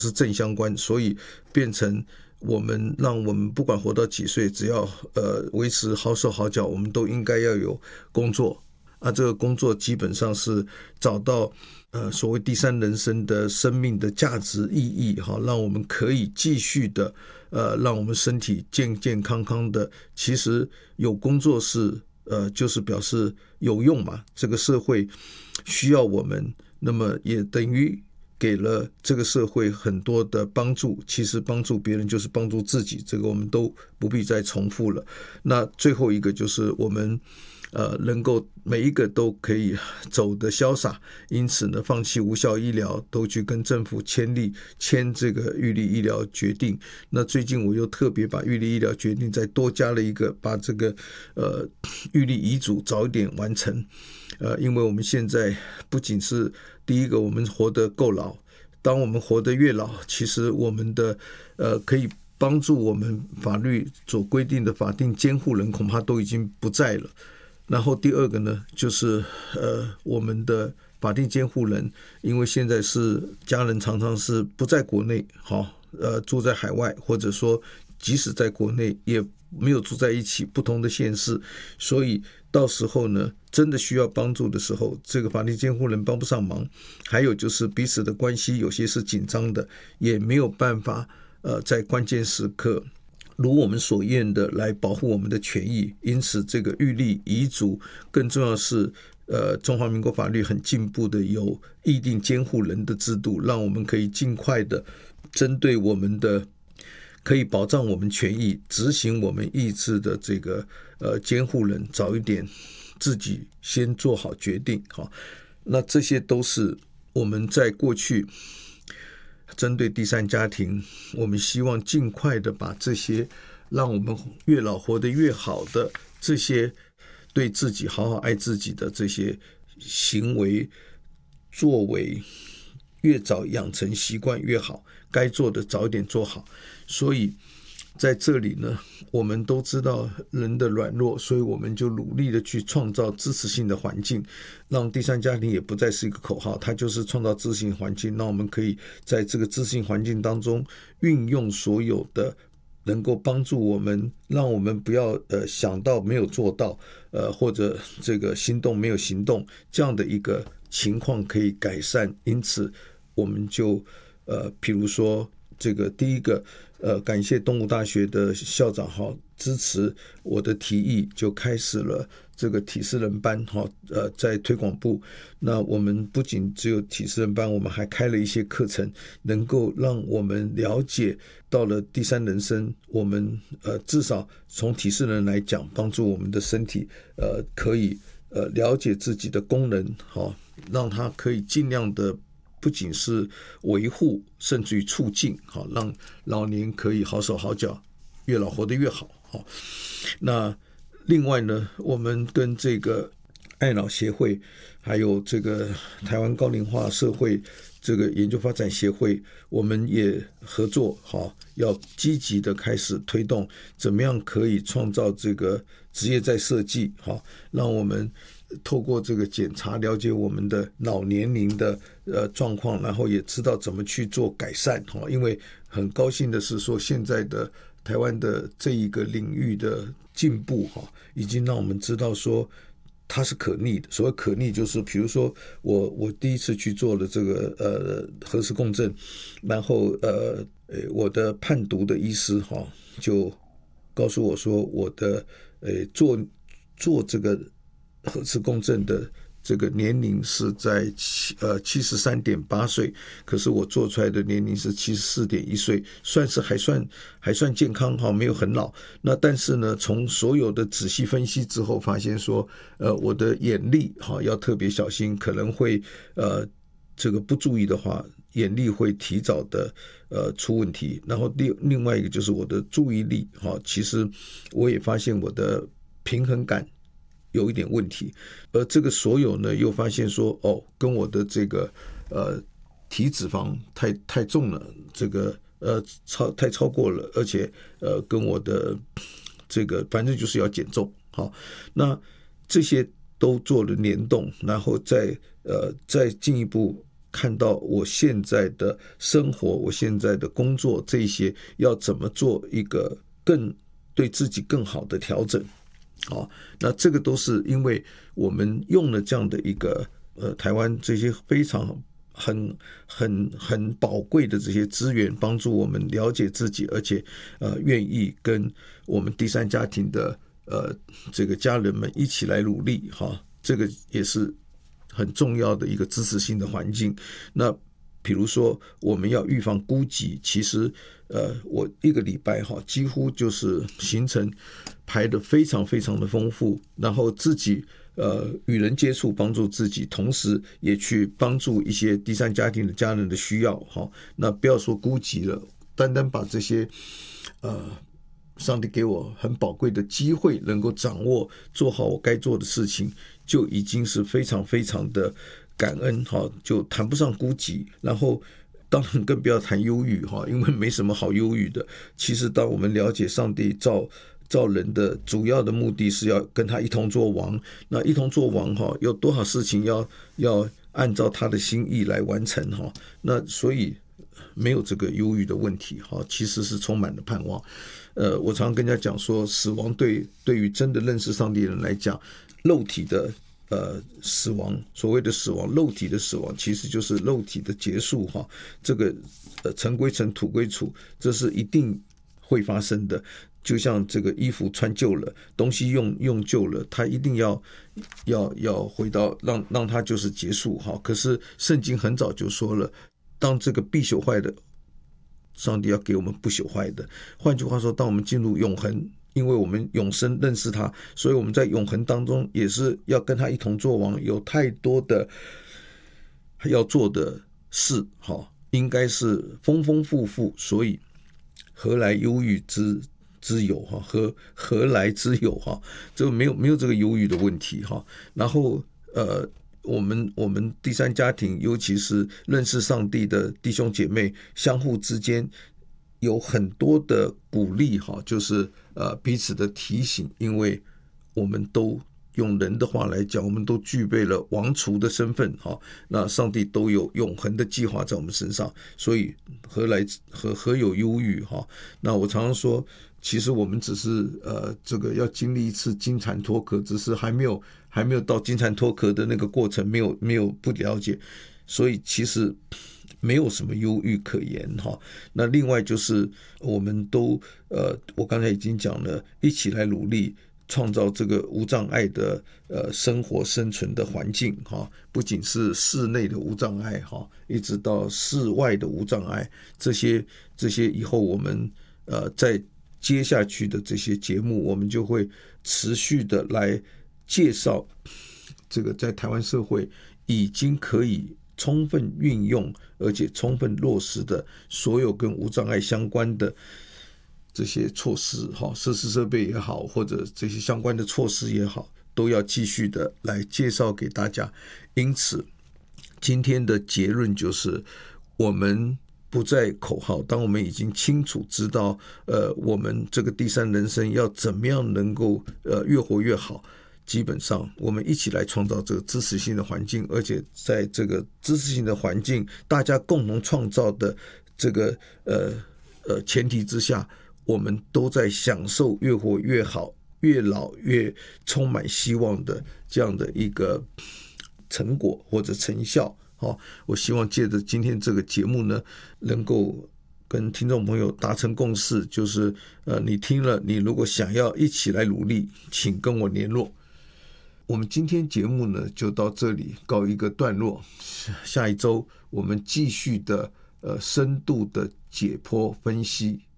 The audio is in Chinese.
是正相关，所以变成让我们不管活到几岁，只要维持好手好脚，我们都应该要有工作。这个工作基本上是找到所谓第三人生的生命的价值意义，让我们可以继续的让我们身体健健康康的。其实有工作就是表示有用嘛，这个社会需要我们，那么也等于给了这个社会很多的帮助。其实帮助别人就是帮助自己，这个我们都不必再重复了。那最后一个就是我们能够每一个都可以走得潇洒，因此呢，放弃无效医疗，都去跟政府签这个预立医疗决定。那最近我又特别把预立医疗决定再多加了一个，把这个预立遗嘱早一点完成。因为我们现在不仅是第一个，我们活得够老，当我们活得越老，其实我们的可以帮助我们法律所规定的法定监护人恐怕都已经不在了。然后第二个呢，就是我们的法定监护人，因为现在是家人常常是不在国内，住在海外，或者说即使在国内也没有住在一起，不同的县市，所以到时候呢，真的需要帮助的时候，这个法定监护人帮不上忙。还有就是彼此的关系有些是紧张的，也没有办法在关键时刻如我们所愿的来保护我们的权益。因此这个预立遗嘱，更重要是中华民国法律很进步的有议定监护人的制度，让我们可以尽快的针对我们的可以保障我们权益、执行我们意志的这个监护人早一点自己先做好决定。那这些都是我们在过去针对第三家庭，我们希望尽快的把这些让我们越老活得越好的这些对自己好好爱自己的这些行为作为越早养成习惯越好，该做的早一点做好。所以在这里呢，我们都知道人的软弱，所以我们就努力的去创造支持性的环境，让第三家庭也不再是一个口号，它就是创造支持性环境，让我们可以在这个支持性环境当中运用所有的能够帮助我们，让我们不要想到没有做到，或者这个心动没有行动，这样的一个情况可以改善。因此我们就譬如说这个第一个感谢东吴大学的校长支持我的提议，就开始了这个体适能班在推广部。那我们不仅只有体适能班，我们还开了一些课程，能够让我们了解到了第三人生，我们至少从体适能来讲，帮助我们的身体可以了解自己的功能，让它可以尽量的不仅是维护，甚至于促进，让老年可以好手好脚，越老活得越好。那另外呢，我们跟这个爱脑协会，还有这个台湾高龄化社会这个研究发展协会，我们也合作，要积极的开始推动，怎么样可以创造这个职业再设计，让我们透过这个检查了解我们的老年龄的状况，然后也知道怎么去做改善。因为很高兴的是说，现在的台湾的这一个领域的进步已经让我们知道说它是可逆的。所谓可逆，就是比如说我第一次去做了这个核磁共振，然后我的判读的医师就告诉我说，我的做这个核磁共振的这个年龄是在73.8岁，可是我做出来的年龄是74.1岁，还算健康，没有很老。那但是呢，从所有的仔细分析之后，发现说我的眼力要特别小心，可能会这个不注意的话，眼力会提早的出问题。然后另外一个就是我的注意力，其实我也发现我的平衡感有一点问题，而这个所有呢，又发现说跟我的这个体脂肪太重了，这个太超过了，而且跟我的这个反正就是要减重。那这些都做了联动，然后再进一步看到我现在的生活，我现在的工作，这些要怎么做一个更对自己更好的调整。好，那这个都是因为我们用了这样的一个台湾这些非常很宝贵的这些资源，帮助我们了解自己，而且愿意跟我们第三家庭的这个家人们一起来努力哈，这个也是很重要的一个支持性的环境。那比如说我们要预防孤寂，其实我一个礼拜哈，几乎就是行程排得非常非常的丰富，然后自己与人接触，帮助自己，同时也去帮助一些第三家庭的家人的需要哈。那不要说孤寂了，单单把这些上帝给我很宝贵的机会，能够掌握做好我该做的事情，就已经是非常非常的感恩哈，就谈不上孤寂。然后当然更不要谈忧郁哈，因为没什么好忧郁的。其实当我们了解上帝造人的主要的目的是要跟他一同做王，那一同做王哈，有多少事情要按照他的心意来完成哈，那所以没有这个忧郁的问题哈，其实是充满了盼望。我常常跟人家讲说，死亡对于真的认识上帝的人来讲，肉体的死亡，所谓的死亡，肉体的死亡，其实就是肉体的结束哈。这个尘归尘，土归土，这是一定会发生的。就像这个衣服穿旧了，东西用旧了，它一定要回到让它就是结束哈。可是圣经很早就说了，当这个必朽坏的，上帝要给我们不朽坏的。换句话说，当我们进入永恒，因为我们永生认识他，所以我们在永恒当中也是要跟他一同作王，有太多的要做的事哈，应该是丰丰富富，所以何来忧郁之有哈？何来之有哈？这个没有这个忧郁的问题哈。然后我们第三家庭，尤其是认识上帝的弟兄姐妹，相互之间有很多的鼓励哈，就是彼此的提醒，因为我们都用人的话来讲，我们都具备了王储的身份哈，那上帝都有永恒的计划在我们身上，所以何有忧郁哈？那我常常说，其实我们只是这个要经历一次金蝉脱壳，只是还没有到金蝉脱壳的那个过程，没有不了解，所以其实没有什么忧郁可言哈。那另外就是我们都我刚才已经讲了，一起来努力创造这个无障碍的生活生存的环境哈，不仅是室内的无障碍哈，一直到室外的无障碍，这些以后我们在接下去的这些节目，我们就会持续的来介绍这个在台湾社会已经可以充分运用而且充分落实的所有跟无障碍相关的这些措施哈，设施设备也好，或者这些相关的措施也好，都要继续的来介绍给大家。因此今天的结论就是，我们不再口号，当我们已经清楚知道我们这个第三人生要怎么样能够越活越好，基本上我们一起来创造这个支持性的环境，而且在这个支持性的环境大家共同创造的这个前提之下，我们都在享受越活越好，越老越充满希望的这样的一个成果或者成效。我希望借着今天这个节目呢，能够跟听众朋友达成共识，就是你听了，你如果想要一起来努力，请跟我联络。我们今天节目呢就到这里告一个段落，下一周我们继续的深度的解剖分析